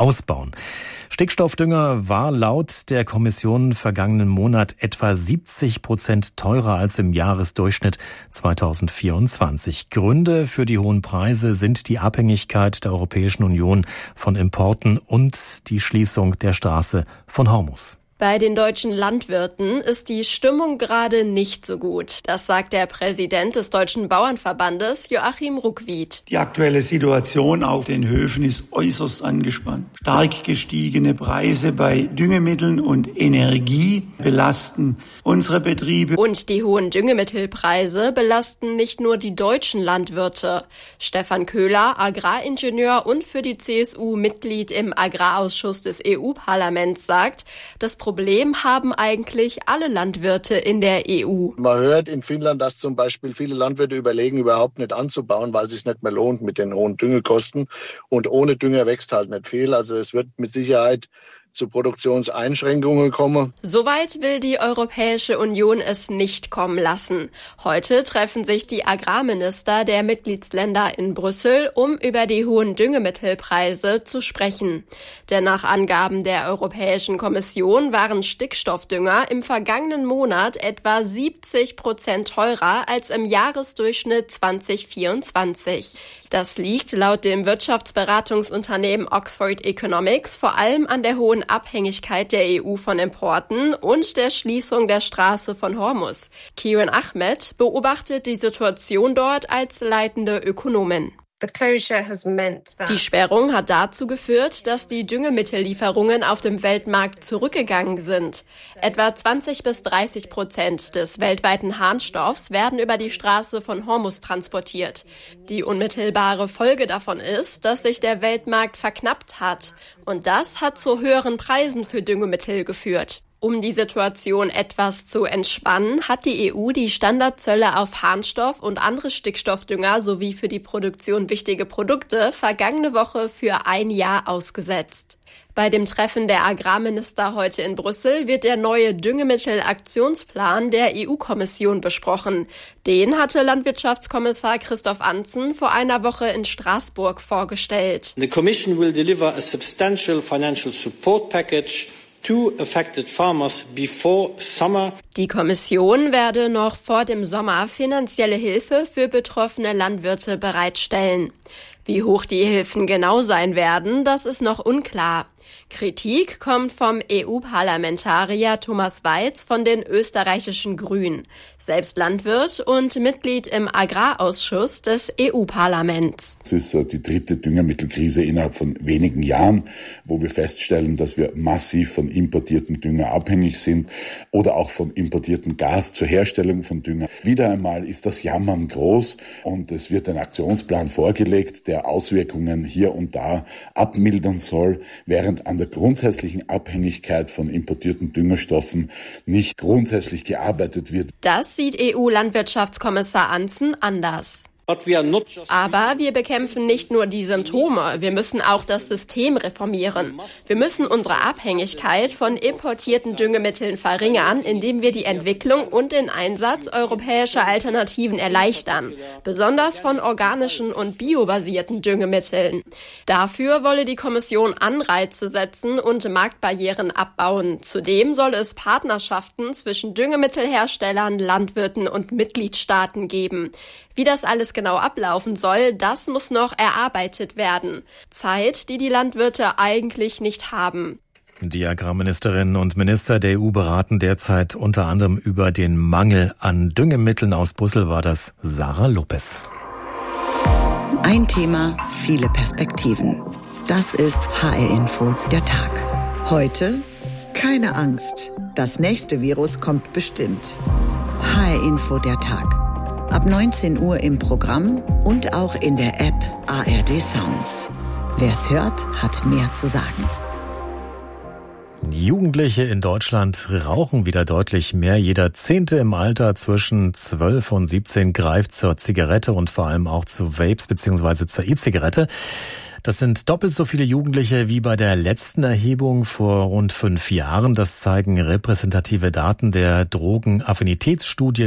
ausbauen. Stickstoffdünger war laut der Kommission vergangenen Monat etwa 70% teurer als im Jahresdurchschnitt 2024. Gründe für die hohen Preise sind die Abhängigkeit der Europäischen Union von Importen und die Schließung der Straße von Hormuz. Bei den deutschen Landwirten ist die Stimmung gerade nicht so gut. Das sagt der Präsident des Deutschen Bauernverbandes, Joachim Ruckwied. Die aktuelle Situation auf den Höfen ist äußerst angespannt. Stark gestiegene Preise bei Düngemitteln und Energie belasten unsere Betriebe. Und die hohen Düngemittelpreise belasten nicht nur die deutschen Landwirte. Stefan Köhler, Agraringenieur und für die CSU Mitglied im Agrarausschuss des EU-Parlaments, sagt, das Problem haben eigentlich alle Landwirte in der EU. Man hört in Finnland, dass zum Beispiel viele Landwirte überlegen, überhaupt nicht anzubauen, weil es sich nicht mehr lohnt mit den hohen Düngekosten. Und ohne Dünger wächst halt nicht viel. Also es wird mit Sicherheit zu Produktionseinschränkungen kommen. Soweit will die Europäische Union es nicht kommen lassen. Heute treffen sich die Agrarminister der Mitgliedsländer in Brüssel, um über die hohen Düngemittelpreise zu sprechen. Denn nach Angaben der Europäischen Kommission waren Stickstoffdünger im vergangenen Monat etwa 70% teurer als im Jahresdurchschnitt 2024. Das liegt laut dem Wirtschaftsberatungsunternehmen Oxford Economics vor allem an der hohen Abhängigkeit der EU von Importen und der Schließung der Straße von Hormuz. Kieran Ahmed beobachtet die Situation dort als leitende Ökonomin. Die Sperrung hat dazu geführt, dass die Düngemittellieferungen auf dem Weltmarkt zurückgegangen sind. Etwa 20-30% des weltweiten Harnstoffs werden über die Straße von Hormuz transportiert. Die unmittelbare Folge davon ist, dass sich der Weltmarkt verknappt hat. Und das hat zu höheren Preisen für Düngemittel geführt. Um die Situation etwas zu entspannen, hat die EU die Standardzölle auf Harnstoff und andere Stickstoffdünger sowie für die Produktion wichtige Produkte vergangene Woche für ein Jahr ausgesetzt. Bei dem Treffen der Agrarminister heute in Brüssel wird der neue Düngemittelaktionsplan der EU-Kommission besprochen. Den hatte Landwirtschaftskommissar Christoph Antzen vor einer Woche in Straßburg vorgestellt. The Commission will deliver a substantial financial support package to affected farmers before summer. Die Kommission werde noch vor dem Sommer finanzielle Hilfe für betroffene Landwirte bereitstellen. Wie hoch die Hilfen genau sein werden, das ist noch unklar. Kritik kommt vom EU-Parlamentarier Thomas Weiz von den österreichischen Grünen, selbst Landwirt und Mitglied im Agrarausschuss des EU-Parlaments. Es ist die dritte Düngemittelkrise innerhalb von wenigen Jahren, wo wir feststellen, dass wir massiv von importierten Dünger abhängig sind oder auch von importiertem Gas zur Herstellung von Dünger. Wieder einmal ist das Jammern groß und es wird ein Aktionsplan vorgelegt, der Auswirkungen hier und da abmildern soll, während an der grundsätzlichen Abhängigkeit von importierten Düngerstoffen nicht grundsätzlich gearbeitet wird. Das sieht EU-Landwirtschaftskommissar Antzen anders. Aber wir bekämpfen nicht nur die Symptome, wir müssen auch das System reformieren. Wir müssen unsere Abhängigkeit von importierten Düngemitteln verringern, indem wir die Entwicklung und den Einsatz europäischer Alternativen erleichtern, besonders von organischen und biobasierten Düngemitteln. Dafür wolle die Kommission Anreize setzen und Marktbarrieren abbauen. Zudem soll es Partnerschaften zwischen Düngemittelherstellern, Landwirten und Mitgliedstaaten geben. Wie das alles genau ablaufen soll, das muss noch erarbeitet werden. Zeit, die die Landwirte eigentlich nicht haben. Die Agrarministerinnen und Minister der EU beraten derzeit unter anderem über den Mangel an Düngemitteln. Aus Brüssel war das Sarah Lopez. Ein Thema, viele Perspektiven. Das ist HR Info, der Tag. Heute keine Angst. Das nächste Virus kommt bestimmt. HR Info, der Tag. Ab 19 Uhr im Programm und auch in der App ARD Sounds. Wer's hört, hat mehr zu sagen. Jugendliche in Deutschland rauchen wieder deutlich mehr. Jeder Zehnte im Alter zwischen 12 und 17 greift zur Zigarette und vor allem auch zu Vapes bzw. zur E-Zigarette. Das sind doppelt so viele Jugendliche wie bei der letzten Erhebung vor rund 5 Jahren. Das zeigen repräsentative Daten der Drogenaffinitätsstudie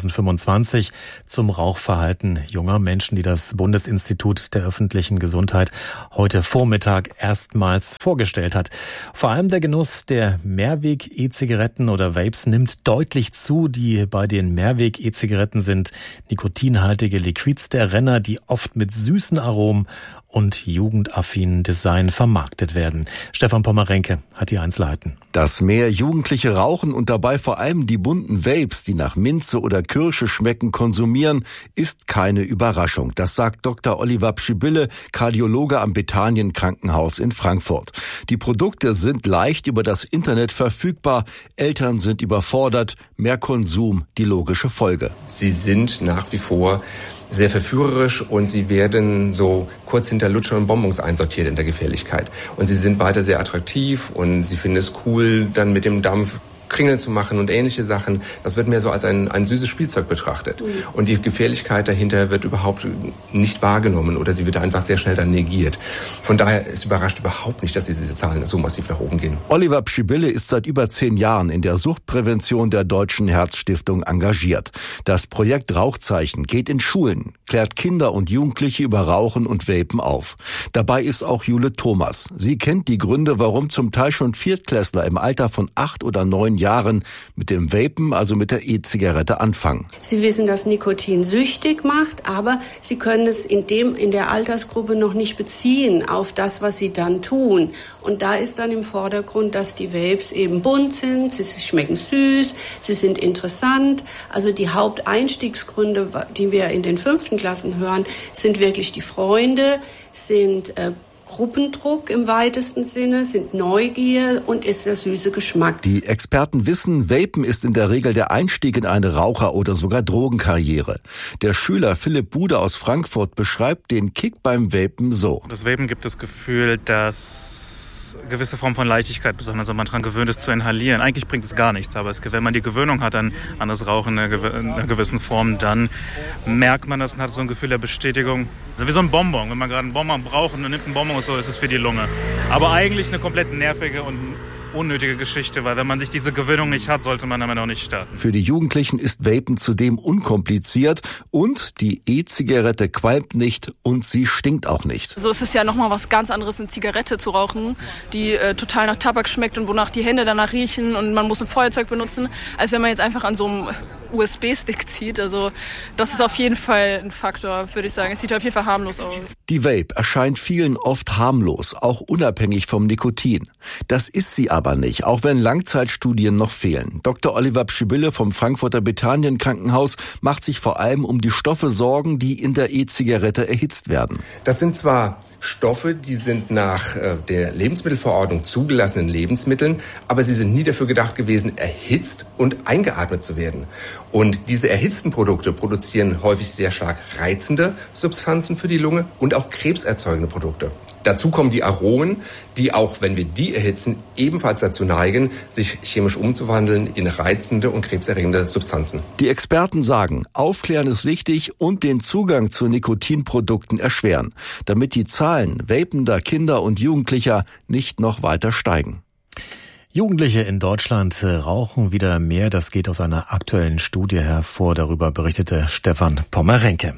2025 zum Rauchverhalten junger Menschen, die das Bundesinstitut der öffentlichen Gesundheit heute Vormittag erstmals vorgestellt hat. Vor allem der Genuss der Mehrweg-E-Zigaretten oder Vapes nimmt deutlich zu. Die bei den Mehrweg-E-Zigaretten sind nikotinhaltige Liquids der Renner, die oft mit süßen Aromen und jugendaffinen Design vermarktet werden. Stefan Pommerenke hat die Einzelheiten. Dass mehr Jugendliche rauchen und dabei vor allem die bunten Vapes, die nach Minze oder Kirsche schmecken, konsumieren, ist keine Überraschung. Das sagt Dr. Oliver Pschibille, Kardiologe am Bethanien Krankenhaus in Frankfurt. Die Produkte sind leicht über das Internet verfügbar. Eltern sind überfordert. Mehr Konsum, die logische Folge. Sie sind nach wie vor sehr verführerisch und sie werden so kurz hinter Lutscher und Bonbons einsortiert in der Gefährlichkeit. Und sie sind weiter sehr attraktiv und sie finden es cool, dann mit dem Dampf Kringeln zu machen und ähnliche Sachen. Das wird mehr so als ein süßes Spielzeug betrachtet. Und die Gefährlichkeit dahinter wird überhaupt nicht wahrgenommen oder sie wird einfach sehr schnell dann negiert. Von daher ist überrascht überhaupt nicht, dass diese Zahlen so massiv nach oben gehen. Oliver Pschibille ist seit über 10 Jahren in der Suchtprävention der Deutschen Herzstiftung engagiert. Das Projekt Rauchzeichen geht in Schulen, klärt Kinder und Jugendliche über Rauchen und Vapen auf. Dabei ist auch Jule Thomas. Sie kennt die Gründe, warum zum Teil schon Viertklässler im Alter von 8 oder 9 Jahren mit dem Vapen, also mit der E-Zigarette, anfangen. Sie wissen, dass Nikotin süchtig macht, aber sie können es in der Altersgruppe noch nicht beziehen auf das, was sie dann tun. Und da ist dann im Vordergrund, dass die Vapes eben bunt sind, sie schmecken süß, sie sind interessant. Also die Haupteinstiegsgründe, die wir in den 5. Klassen hören, sind wirklich die Freunde, sind Gruppendruck im weitesten Sinne, sind Neugier und ist der süße Geschmack. Die Experten wissen, Vapen ist in der Regel der Einstieg in eine Raucher- oder sogar Drogenkarriere. Der Schüler Philipp Bude aus Frankfurt beschreibt den Kick beim Vapen so. Das Vapen gibt das Gefühl, dass gewisse Form von Leichtigkeit, besonders wenn man daran gewöhnt ist zu inhalieren. Eigentlich bringt es gar nichts, aber wenn man die Gewöhnung hat an das Rauchen in einer gewissen Form, dann merkt man das und hat so ein Gefühl der Bestätigung. Also wie so ein Bonbon. Wenn man gerade einen Bonbon braucht und man nimmt einen Bonbon und so, ist es für die Lunge. Aber eigentlich eine komplett nervige und unnötige Geschichte, weil wenn man sich diese Gewöhnung nicht hat, sollte man damit auch nicht starten. Für die Jugendlichen ist Vapen zudem unkompliziert und die E-Zigarette qualmt nicht und sie stinkt auch nicht. So ist es ja nochmal was ganz anderes, eine Zigarette zu rauchen, die total nach Tabak schmeckt und wonach die Hände danach riechen und man muss ein Feuerzeug benutzen, als wenn man jetzt einfach an so einem USB-Stick zieht. Also das ist auf jeden Fall ein Faktor, würde ich sagen. Es sieht auf jeden Fall harmlos aus. Die Vape erscheint vielen oft harmlos, auch unabhängig vom Nikotin. Das ist sie aber nicht, auch wenn Langzeitstudien noch fehlen. Dr. Oliver Pschibille vom Frankfurter Bethanien Krankenhaus macht sich vor allem um die Stoffe Sorgen, die in der E-Zigarette erhitzt werden. Das sind zwar Stoffe, die sind nach der Lebensmittelverordnung zugelassenen Lebensmitteln, aber sie sind nie dafür gedacht gewesen, erhitzt und eingeatmet zu werden. Und diese erhitzten Produkte produzieren häufig sehr stark reizende Substanzen für die Lunge und auch krebserzeugende Produkte. Dazu kommen die Aromen, die auch, wenn wir die erhitzen, ebenfalls dazu neigen, sich chemisch umzuwandeln in reizende und krebserregende Substanzen. Die Experten sagen, aufklären ist wichtig und den Zugang zu Nikotinprodukten erschweren, damit die Zahlen vapender Kinder und Jugendlicher nicht noch weiter steigen. Jugendliche in Deutschland rauchen wieder mehr. Das geht aus einer aktuellen Studie hervor. Darüber berichtete Stefan Pommerenke.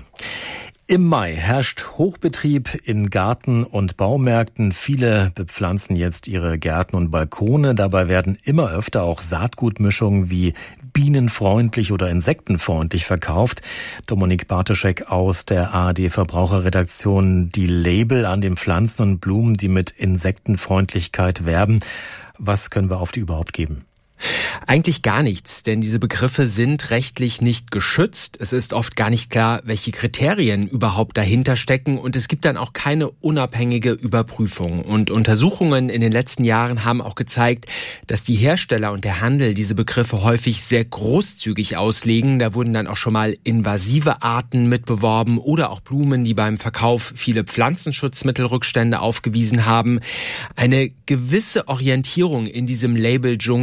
Im Mai herrscht Hochbetrieb in Garten- und Baumärkten. Viele bepflanzen jetzt ihre Gärten und Balkone. Dabei werden immer öfter auch Saatgutmischungen wie bienenfreundlich oder insektenfreundlich verkauft. Dominik Bartoschek aus der ARD-Verbraucherredaktion. Die Label an den Pflanzen und Blumen, die mit Insektenfreundlichkeit werben. Was können wir auf die überhaupt geben? Eigentlich gar nichts, denn diese Begriffe sind rechtlich nicht geschützt. Es ist oft gar nicht klar, welche Kriterien überhaupt dahinter stecken und es gibt dann auch keine unabhängige Überprüfung. Und Untersuchungen in den letzten Jahren haben auch gezeigt, dass die Hersteller und der Handel diese Begriffe häufig sehr großzügig auslegen. Da wurden dann auch schon mal invasive Arten mitbeworben oder auch Blumen, die beim Verkauf viele Pflanzenschutzmittelrückstände aufgewiesen haben. Eine gewisse Orientierung in diesem Label-Dschungel können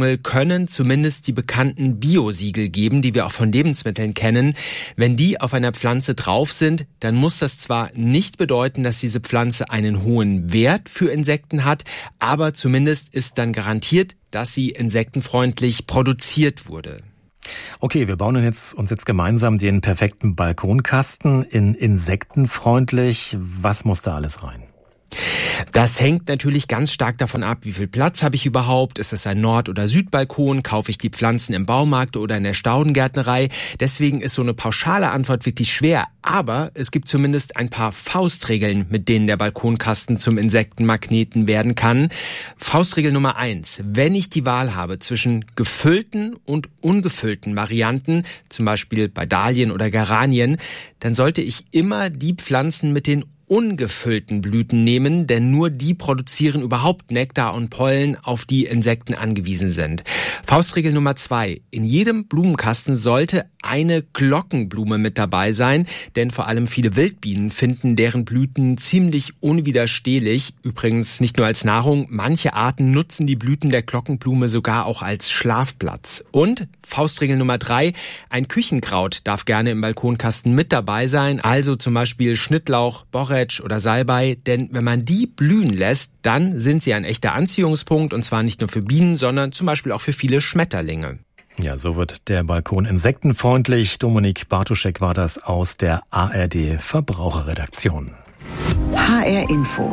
können zumindest die bekannten Biosiegel geben, die wir auch von Lebensmitteln kennen. Wenn die auf einer Pflanze drauf sind, dann muss das zwar nicht bedeuten, dass diese Pflanze einen hohen Wert für Insekten hat, aber zumindest ist dann garantiert, dass sie insektenfreundlich produziert wurde. Okay, wir bauen uns jetzt gemeinsam den perfekten Balkonkasten in insektenfreundlich. Was muss da alles rein? Das hängt natürlich ganz stark davon ab, wie viel Platz habe ich überhaupt? Ist es ein Nord- oder Südbalkon? Kaufe ich die Pflanzen im Baumarkt oder in der Staudengärtnerei? Deswegen ist so eine pauschale Antwort wirklich schwer. Aber es gibt zumindest ein paar Faustregeln, mit denen der Balkonkasten zum Insektenmagneten werden kann. Faustregel Nummer 1. Wenn ich die Wahl habe zwischen gefüllten und ungefüllten Varianten, zum Beispiel bei Dahlien oder Geranien, dann sollte ich immer die Pflanzen mit den ungefüllten Blüten nehmen, denn nur die produzieren überhaupt Nektar und Pollen, auf die Insekten angewiesen sind. Faustregel Nummer 2. In jedem Blumenkasten sollte eine Glockenblume mit dabei sein, denn vor allem viele Wildbienen finden deren Blüten ziemlich unwiderstehlich. Übrigens nicht nur als Nahrung, manche Arten nutzen die Blüten der Glockenblume sogar auch als Schlafplatz. Und Faustregel Nummer 3, ein Küchenkraut darf gerne im Balkonkasten mit dabei sein, also zum Beispiel Schnittlauch, Borretsch oder Salbei, denn wenn man die blühen lässt, dann sind sie ein echter Anziehungspunkt und zwar nicht nur für Bienen, sondern zum Beispiel auch für viele Schmetterlinge. Ja, so wird der Balkon insektenfreundlich. Dominik Bartoschek war das aus der ARD Verbraucherredaktion. HR Info.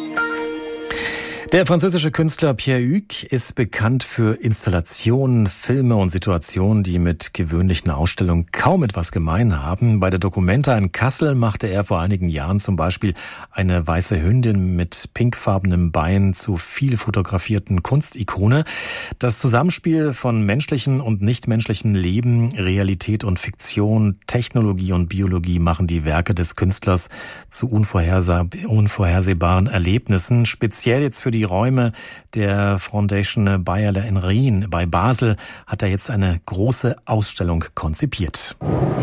Der französische Künstler Pierre Hugues ist bekannt für Installationen, Filme und Situationen, die mit gewöhnlichen Ausstellungen kaum etwas gemein haben. Bei der Documenta in Kassel machte er vor einigen Jahren zum Beispiel eine weiße Hündin mit pinkfarbenem Bein zu viel fotografierten Kunstikone. Das Zusammenspiel von menschlichen und nichtmenschlichen Leben, Realität und Fiktion, Technologie und Biologie machen die Werke des Künstlers zu unvorhersehbaren Erlebnissen. Speziell jetzt für die Räume der Fondation Bayerle in Rien bei Basel hat er jetzt eine große Ausstellung konzipiert.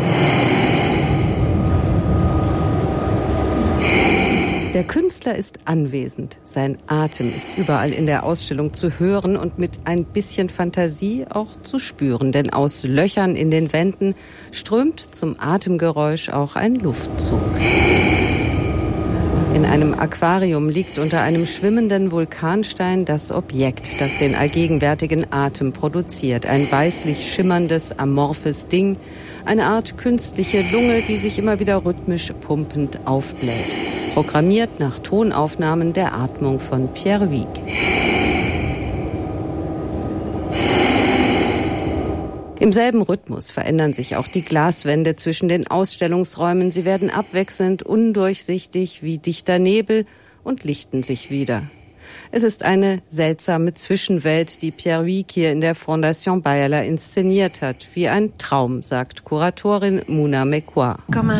Der Künstler ist anwesend. Sein Atem ist überall in der Ausstellung zu hören und mit ein bisschen Fantasie auch zu spüren. Denn aus Löchern in den Wänden strömt zum Atemgeräusch auch ein Luftzug. In einem Aquarium liegt unter einem schwimmenden Vulkanstein das Objekt, das den allgegenwärtigen Atem produziert. Ein weißlich schimmerndes, amorphes Ding, eine Art künstliche Lunge, die sich immer wieder rhythmisch pumpend aufbläht. Programmiert nach Tonaufnahmen der Atmung von Pierre Hugues. Im selben Rhythmus verändern sich auch die Glaswände zwischen den Ausstellungsräumen. Sie werden abwechselnd undurchsichtig wie dichter Nebel und lichten sich wieder. Es ist eine seltsame Zwischenwelt, die Pierre Hugues hier in der Fondation Bayerle inszeniert hat. Wie ein Traum, sagt Kuratorin Mouna Mekwa.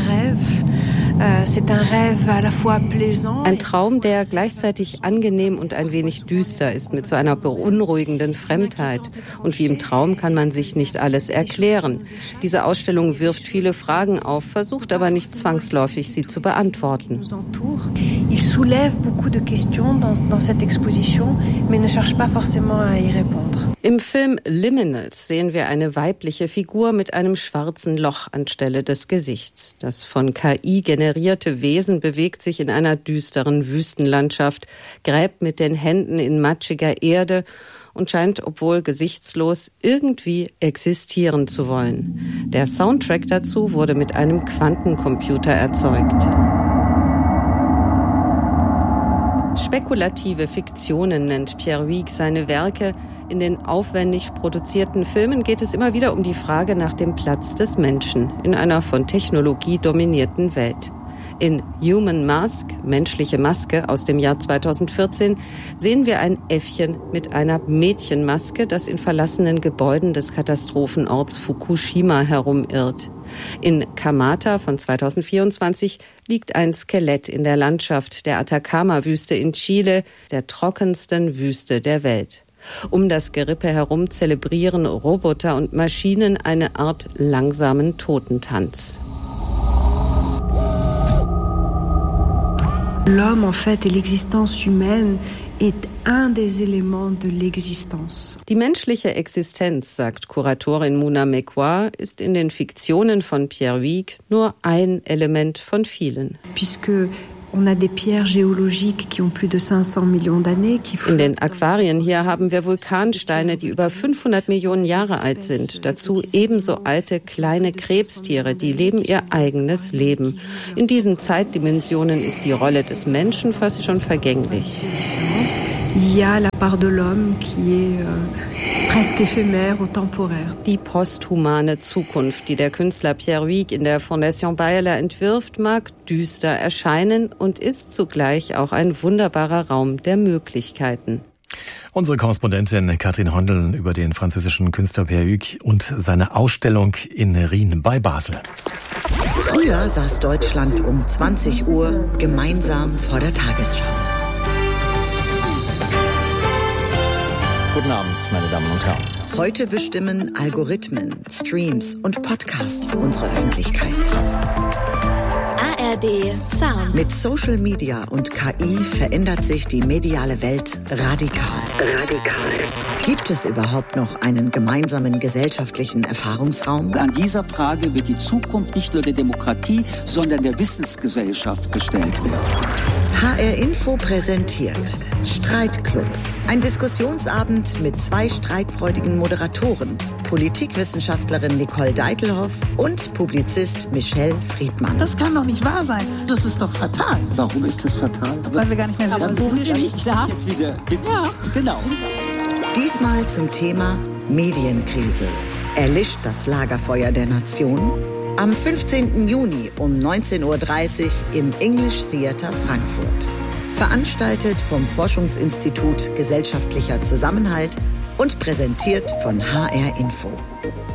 Ein Traum, der gleichzeitig angenehm und ein wenig düster ist, mit so einer beunruhigenden Fremdheit. Und wie im Traum kann man sich nicht alles erklären. Diese Ausstellung wirft viele Fragen auf, versucht aber nicht zwangsläufig, sie zu beantworten. Il soulève beaucoup de questions dans cette exposition, mais ne cherche pas forcément à y répondre. Im Film Liminals sehen wir eine weibliche Figur mit einem schwarzen Loch anstelle des Gesichts. Das von KI generierte Wesen bewegt sich in einer düsteren Wüstenlandschaft, gräbt mit den Händen in matschiger Erde und scheint, obwohl gesichtslos, irgendwie existieren zu wollen. Der Soundtrack dazu wurde mit einem Quantencomputer erzeugt. Spekulative Fiktionen nennt Pierre Hugues seine Werke. In den aufwendig produzierten Filmen geht es immer wieder um die Frage nach dem Platz des Menschen in einer von Technologie dominierten Welt. In Human Mask, menschliche Maske aus dem Jahr 2014, sehen wir ein Äffchen mit einer Mädchenmaske, das in verlassenen Gebäuden des Katastrophenorts Fukushima herumirrt. In Kamata von 2024 liegt ein Skelett in der Landschaft der Atacama-Wüste in Chile, der trockensten Wüste der Welt. Um das Gerippe herum zelebrieren Roboter und Maschinen eine Art langsamen Totentanz. L'homme en fait et l'existence humaine est un des éléments de l'existence. Die menschliche Existenz, sagt Kuratorin Mouna Mekwa, ist in den Fiktionen von Pierre Huyghe nur ein Element von vielen. Puisque on a des pierres géologiques qui ont plus de 500 millions d'années. In den Aquarien hier haben wir Vulkansteine, die über 500 Millionen Jahre alt sind. Dazu ebenso alte kleine Krebstiere, die leben ihr eigenes Leben. In diesen Zeitdimensionen ist die Rolle des Menschen fast schon vergänglich. Il y a la part de l'homme qui est presque éphémère ou temporaire. Die posthumane Zukunft, die der Künstler Pierre Huyghe in der Fondation Bayerler entwirft, mag düster erscheinen und ist zugleich auch ein wunderbarer Raum der Möglichkeiten. Unsere Korrespondentin Katrin Hondel über den französischen Künstler Pierre Huyghe und seine Ausstellung in Rien bei Basel. Früher saß Deutschland um 20 Uhr gemeinsam vor der Tagesschau. Guten Abend, meine Damen und Herren. Heute bestimmen Algorithmen, Streams und Podcasts unsere Öffentlichkeit. ARD Sound. Mit Social Media und KI verändert sich die mediale Welt radikal. Gibt es überhaupt noch einen gemeinsamen gesellschaftlichen Erfahrungsraum? An dieser Frage wird die Zukunft nicht nur der Demokratie, sondern der Wissensgesellschaft gestellt werden. HR Info präsentiert Streitclub. Ein Diskussionsabend mit 2 streitfreudigen Moderatoren. Politikwissenschaftlerin Nicole Deitelhoff und Publizist Michelle Friedmann. Das kann doch nicht wahr sein. Das ist doch fatal. Warum ist das fatal? Weil wir gar nicht mehr wissen, wo wir nicht da. Jetzt wieder. Ja, genau. Diesmal zum Thema Medienkrise. Erlischt das Lagerfeuer der Nation? Am 15. Juni um 19.30 Uhr im English Theatre Frankfurt. Veranstaltet vom Forschungsinstitut Gesellschaftlicher Zusammenhalt und präsentiert von HR Info.